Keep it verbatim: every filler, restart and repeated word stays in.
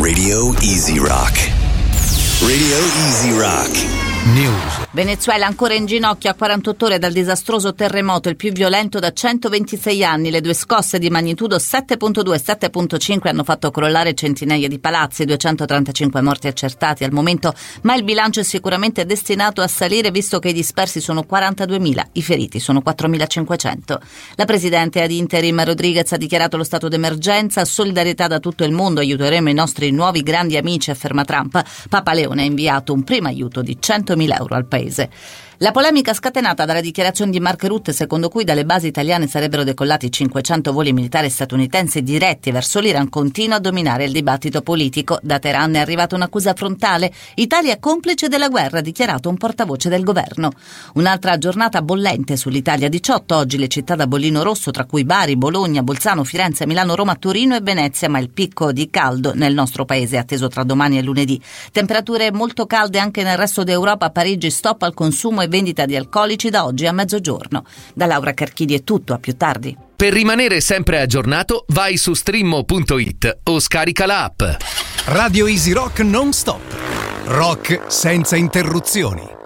Radio Easy Rock. Radio Easy Rock. News. Venezuela ancora in ginocchio a quarantotto ore dal disastroso terremoto, il più violento da centoventisei anni. Le due scosse di magnitudo sette virgola due e sette virgola cinque hanno fatto crollare centinaia di palazzi, duecentotrentacinque morti accertati al momento, ma il bilancio è sicuramente destinato a salire visto che i dispersi sono quarantaduemila, i feriti sono quattromilacinquecento. La presidente ad interim Rodriguez ha dichiarato lo stato d'emergenza, solidarietà da tutto il mondo, aiuteremo i nostri nuovi grandi amici, afferma Trump. Papa Leone ha inviato un primo aiuto di centomila euro al paese. La polemica scatenata dalla dichiarazione di Mark Rutte, secondo cui dalle basi italiane sarebbero decollati cinquecento voli militari statunitensi diretti verso l'Iran, continua a dominare il dibattito politico. Da Teheran è arrivata un'accusa frontale: Italia complice della guerra, ha dichiarato un portavoce del governo. Un'altra giornata bollente sull'Italia diciotto, oggi le città da bollino rosso, tra cui Bari, Bologna, Bolzano, Firenze, Milano, Roma, Torino e Venezia, ma il picco di caldo nel nostro paese è atteso tra domani e lunedì. Temperature molto calde anche nel resto d'Europa. A Parigi stop al consumo e vendita di alcolici da oggi a mezzogiorno. Da Laura Carchidi è tutto, a più tardi. Per rimanere sempre aggiornato, vai su streammo punto it o scarica l'app. Radio Easy Rock non stop. Rock senza interruzioni.